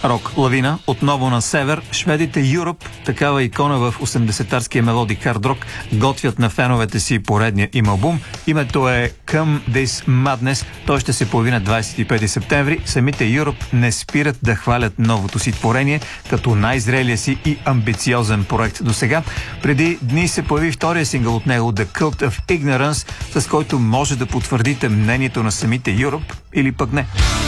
Рок лавина, отново на север. Шведите Europe, такава икона в 80-тарския мелоди хард рок, готвят на феновете си поредния им албум. Името е Come This Madness. Той ще се появи на 25 септември. Самите Europe не спират да хвалят новото си творение като най-зрелия си и амбициозен проект до сега. Преди дни се появи втория сингъл от него, The Cult of Ignorance, с който може да потвърдите мнението на самите Europe или пък не.